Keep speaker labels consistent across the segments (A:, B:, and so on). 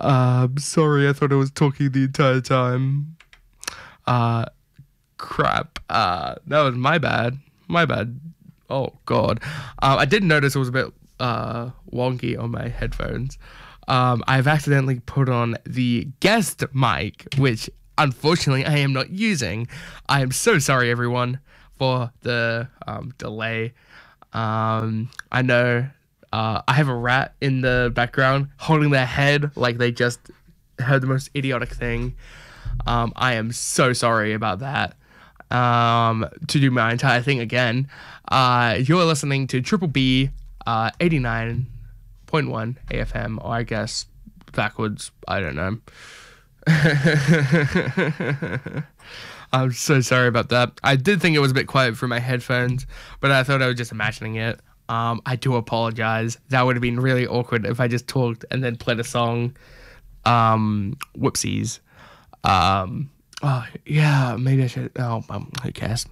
A: Sorry, I thought I was talking the entire time. Uh, Crap. That was my bad. My bad. Oh God. I did notice it was a bit wonky on my headphones. I've accidentally put on the guest mic, which unfortunately I am not using. I am so sorry, everyone, for the delay. I know I have a rat in the background holding their head like they just heard the most idiotic thing. I am so sorry about that. To do my entire thing again, you're listening to Triple B 89.1 AFM, or I guess backwards. I don't know. I'm so sorry about that. I did think it was a bit quiet for my headphones, but I thought I was just imagining it. I do apologize. That would have been really awkward if I just talked and then played a song. Whoopsies. Oh, yeah, maybe I should. Oh, who cares?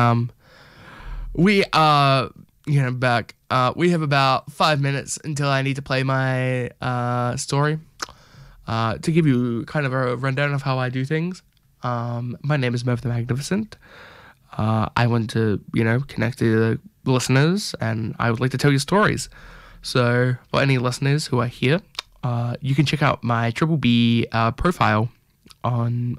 A: We are, back. We have about 5 minutes until I need to play my story. To give you kind of a rundown of how I do things. My name is Merv the Magnificent. I want to, connect to the listeners, and I would like to tell you stories. So, for any listeners who are here, you can check out my Triple B profile on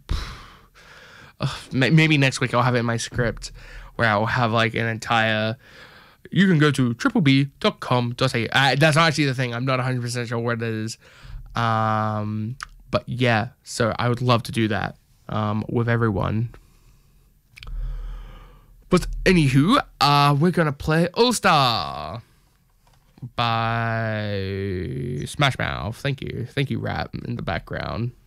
A: maybe next week I'll have it in my script where I'll have like an entire. You can go to tripleb.com.au. That's not actually the thing. I'm not 100% sure what it is. But yeah, so I would love to do that with everyone. But anywho, we're gonna play All Star by Smash Mouth. Thank you, Rap in the background.